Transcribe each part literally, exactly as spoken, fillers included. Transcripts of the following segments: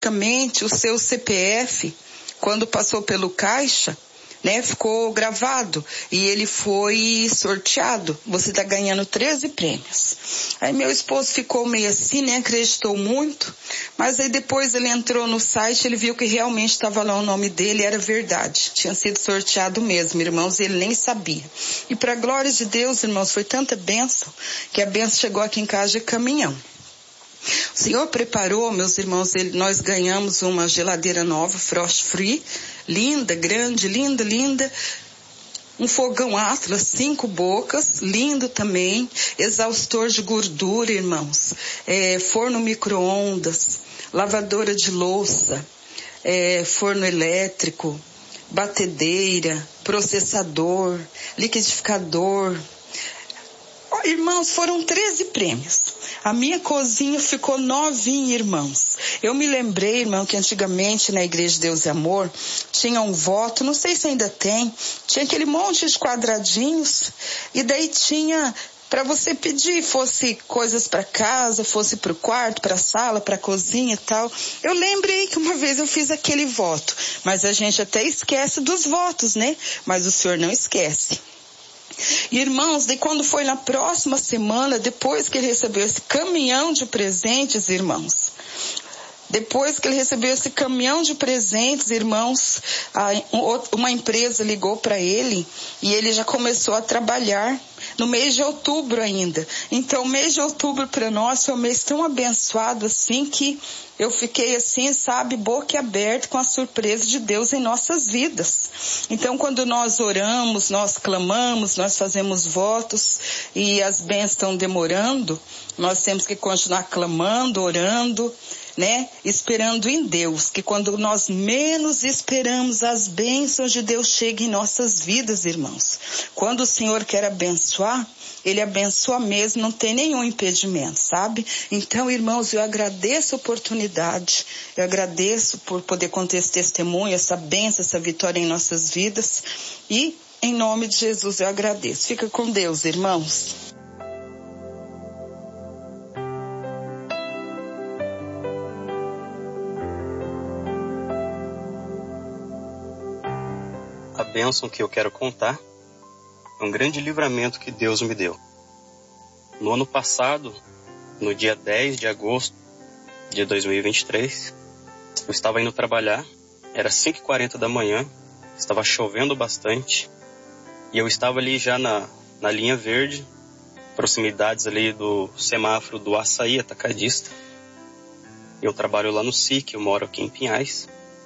Basicamente, o seu C P F, quando passou pelo caixa, né, ficou gravado e ele foi sorteado. Você está ganhando treze prêmios. Aí meu esposo ficou meio assim, né, acreditou muito, mas aí depois ele entrou no site, ele viu que realmente estava lá o nome dele, era verdade, tinha sido sorteado mesmo, irmãos, e ele nem sabia. E para a glória de Deus, irmãos, foi tanta bênção, que a bênção chegou aqui em casa de caminhão. O Senhor preparou, meus irmãos, ele, nós ganhamos uma geladeira nova, Frost Free, linda, grande, linda, linda. Um fogão Atlas, cinco bocas, lindo também. Exaustor de gordura, irmãos. É, forno micro-ondas, lavadora de louça, é, forno elétrico, batedeira, processador, liquidificador. Oh, irmãos, foram treze prêmios. A minha cozinha ficou novinha, irmãos. Eu me lembrei, irmão, que antigamente na Igreja de Deus e Amor tinha um voto, não sei se ainda tem, tinha aquele monte de quadradinhos e daí tinha para você pedir, fosse coisas para casa, fosse para o quarto, para a sala, para a cozinha e tal. Eu lembrei que uma vez eu fiz aquele voto, mas a gente até esquece dos votos, né? Mas o Senhor não esquece. Irmãos, daí quando foi na próxima semana, depois que ele recebeu esse caminhão de presentes, irmãos, depois que ele recebeu esse caminhão de presentes, irmãos, uma empresa ligou para ele e ele já começou a trabalhar no mês de outubro ainda. Então, o mês de outubro para nós foi um mês tão abençoado assim que eu fiquei assim, sabe, boca aberta com a surpresa de Deus em nossas vidas. Então, quando nós oramos, nós clamamos, nós fazemos votos e as bênçãos estão demorando, nós temos que continuar clamando, orando, né? Esperando em Deus, que quando nós menos esperamos, as bênçãos de Deus chegam em nossas vidas, irmãos. Quando o Senhor quer abençoar, Ele abençoa mesmo, não tem nenhum impedimento, sabe? Então, irmãos, eu agradeço a oportunidade, eu agradeço por poder contar esse testemunho, essa bênção, essa vitória em nossas vidas e, em nome de Jesus, eu agradeço. Fica com Deus, irmãos. A bênção que eu quero contar é um grande livramento que Deus me deu. No ano passado, no dia dez de agosto de dois mil e vinte e três, eu estava indo trabalhar, era cinco e quarenta da manhã, estava chovendo bastante, e eu estava ali já na, na linha verde, proximidades ali do semáforo do Açaí Atacadista. Eu trabalho lá no S I C, eu moro aqui em Pinhais.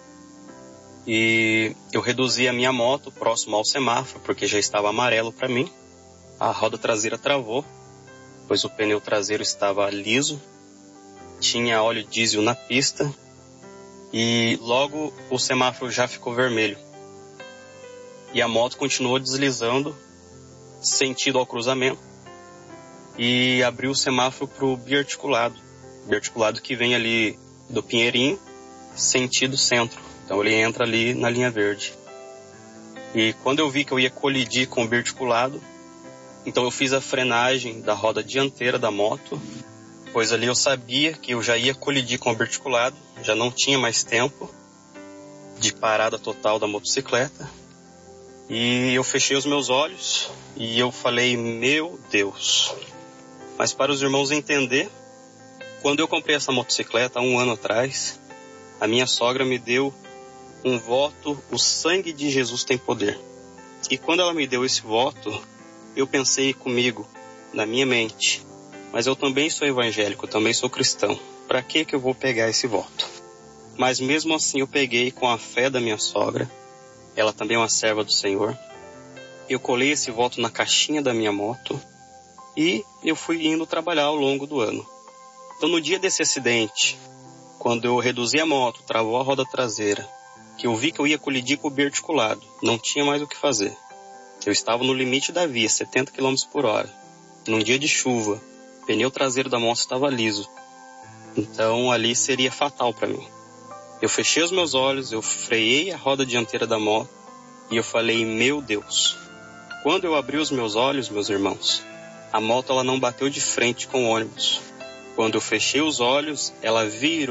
E eu reduzi a minha moto próximo ao semáforo, porque já estava amarelo para mim. A roda traseira travou, pois o pneu traseiro estava liso. Tinha óleo diesel na pista. E logo o semáforo já ficou vermelho. E a moto continuou deslizando, sentido ao cruzamento. E abriu o semáforo para o biarticulado. Biarticulado que vem ali do Pinheirinho, sentido centro. Então ele entra ali na linha verde. E quando eu vi que eu ia colidir com o biarticulado, então eu fiz a frenagem da roda dianteira da moto, pois ali eu sabia que eu já ia colidir com o biarticulado, já não tinha mais tempo de parada total da motocicleta. E eu fechei os meus olhos e eu falei, meu Deus. Mas para os irmãos entender, quando eu comprei essa motocicleta há um ano atrás, a minha sogra me deu um voto, o sangue de Jesus tem poder. E quando ela me deu esse voto, eu pensei comigo, na minha mente, mas eu também sou evangélico, eu também sou cristão. Para que que eu vou pegar esse voto? Mas mesmo assim eu peguei com a fé da minha sogra, ela também é uma serva do Senhor. Eu colei esse voto na caixinha da minha moto e eu fui indo trabalhar ao longo do ano. Então no dia desse acidente, quando eu reduzi a moto, travou a roda traseira, que eu vi que eu ia colidir com o biarticulado, não tinha mais o que fazer. Eu estava no limite da via, setenta quilômetros por hora. Num dia de chuva, o pneu traseiro da moto estava liso. Então ali seria fatal para mim. Eu fechei os meus olhos, eu freiei a roda dianteira da moto e eu falei, meu Deus. Quando eu abri os meus olhos, meus irmãos, a moto ela não bateu de frente com o ônibus. Quando eu fechei os olhos, ela virou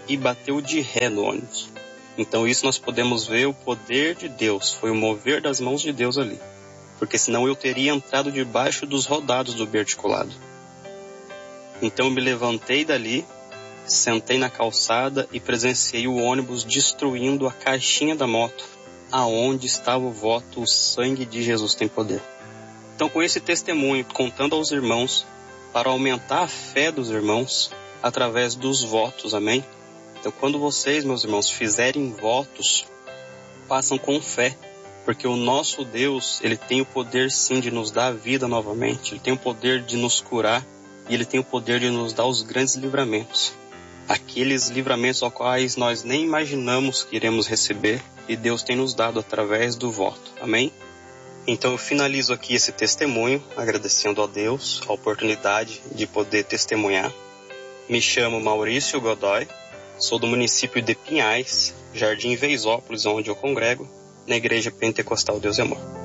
e bateu de ré no ônibus. Então isso nós podemos ver o poder de Deus, foi o mover das mãos de Deus ali. Porque senão eu teria entrado debaixo dos rodados do biarticulado. Então eu me levantei dali, sentei na calçada e presenciei o ônibus destruindo a caixinha da moto, aonde estava o voto, o sangue de Jesus tem poder. Então com esse testemunho, contando aos irmãos, para aumentar a fé dos irmãos, através dos votos, amém? Então quando vocês, meus irmãos, fizerem votos, façam com fé, porque o nosso Deus, Ele tem o poder sim de nos dar a vida novamente, Ele tem o poder de nos curar, e Ele tem o poder de nos dar os grandes livramentos. Aqueles livramentos aos quais nós nem imaginamos que iremos receber, e Deus tem nos dado através do voto. Amém? Então eu finalizo aqui esse testemunho, agradecendo a Deus a oportunidade de poder testemunhar. Me chamo Maurício Godoy, sou do município de Pinhais, Jardim Veisópolis, onde eu congrego, na Igreja Pentecostal Deus e Amor.